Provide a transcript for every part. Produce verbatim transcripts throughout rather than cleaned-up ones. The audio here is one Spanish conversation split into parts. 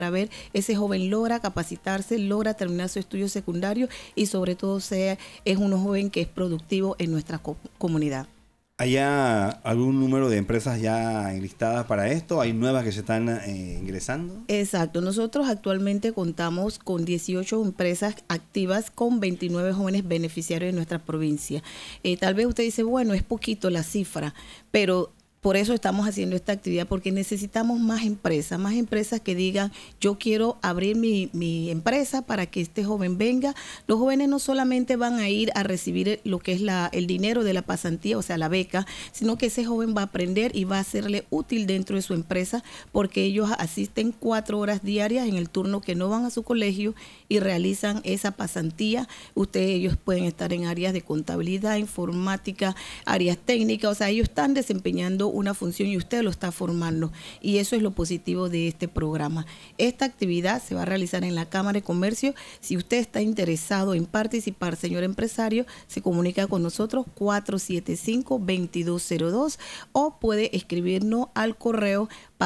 para ver ese joven logra capacitarse, logra terminar su estudio secundario y sobre todo sea, es un joven que es productivo en nuestra co- comunidad. ¿Hay ya algún número de empresas ya enlistadas para esto? ¿Hay nuevas que se están eh, ingresando? Exacto. Nosotros actualmente contamos con dieciocho empresas activas con veintinueve jóvenes beneficiarios en nuestra provincia. Eh, tal vez usted dice, bueno, es poquito la cifra, pero por eso estamos haciendo esta actividad, porque necesitamos más empresas, más empresas que digan, yo quiero abrir mi, mi empresa para que este joven venga. Los jóvenes no solamente van a ir a recibir lo que es la, el dinero de la pasantía, o sea, la beca, sino que ese joven va a aprender y va a serle útil dentro de su empresa, porque ellos asisten cuatro horas diarias en el turno que no van a su colegio y realizan esa pasantía. Ustedes, ellos pueden estar en áreas de contabilidad, informática, áreas técnicas, o sea, ellos están desempeñando una función y usted lo está formando, y eso es lo positivo de este programa. Esta actividad se va a realizar en la Cámara de Comercio. Si usted está interesado en participar, señor empresario, se comunica con nosotros cuatro siete cinco, veintidós cero dos o puede escribirnos al correo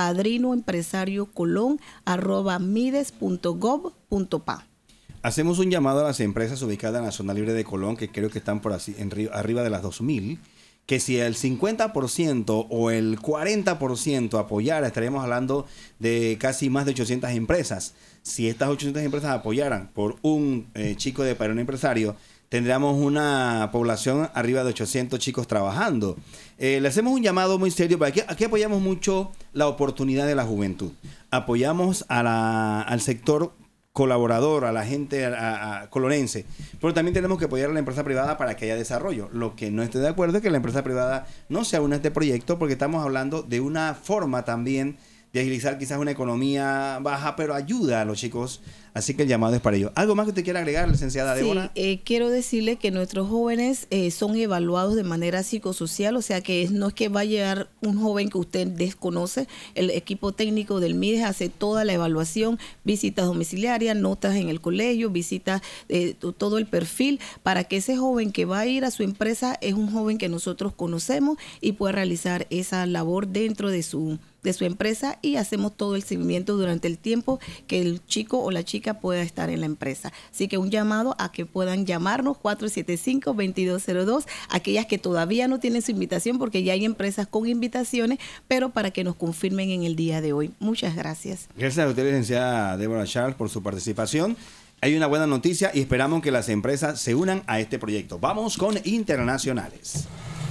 padrinoempresariocolón arroba mides punto gov punto pa. Hacemos un llamado a las empresas ubicadas en la zona libre de Colón, que creo que están por así, en, arriba de las dos mil, que si el cincuenta por ciento o el cuarenta por ciento apoyara, estaríamos hablando de casi más de ochocientas empresas. Si estas ochocientas empresas apoyaran por un eh, chico de Padrino Empresario, tendríamos una población arriba de ochocientos chicos trabajando. Eh, le hacemos un llamado muy serio, porque aquí, aquí apoyamos mucho la oportunidad de la juventud. Apoyamos a la, al sector colaborador, a la gente a, a, colorense, pero también tenemos que apoyar a la empresa privada para que haya desarrollo. Lo que no estoy de acuerdo es que la empresa privada no se una a este proyecto, porque estamos hablando de una forma también de agilizar quizás una economía baja, pero ayuda a los chicos. Así que el llamado es para ellos. ¿Algo más que usted quiera agregar, licenciada Débora? Sí, eh, quiero decirle que nuestros jóvenes eh, son evaluados de manera psicosocial, o sea que es, no es que va a llegar un joven que usted desconoce. El equipo técnico del MIDES hace toda la evaluación, visitas domiciliarias, notas en el colegio, visitas, eh, todo el perfil, para que ese joven que va a ir a su empresa es un joven que nosotros conocemos y pueda realizar esa labor dentro de su de su empresa, y hacemos todo el seguimiento durante el tiempo que el chico o la chica pueda estar en la empresa. Así que un llamado a que puedan llamarnos cuatro siete cinco, veintidós cero dos, aquellas que todavía no tienen su invitación, porque ya hay empresas con invitaciones, pero para que nos confirmen en el día de hoy. Muchas gracias. Gracias a usted, licenciada Débora Charles, por su participación. Hay una buena noticia y esperamos que las empresas se unan a este proyecto. Vamos con internacionales.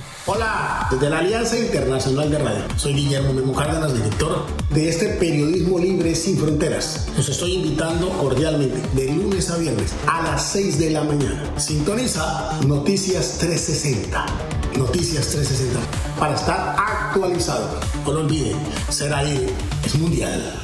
Hola, desde la Alianza Internacional de Radio. Soy Guillermo Memo Cárdenas, director de este periodismo libre sin fronteras. Los estoy invitando cordialmente de lunes a viernes a las seis de la mañana. Sintoniza Noticias trescientos sesenta. Noticias trescientos sesenta para estar actualizado. No lo olviden, ser ahí es mundial.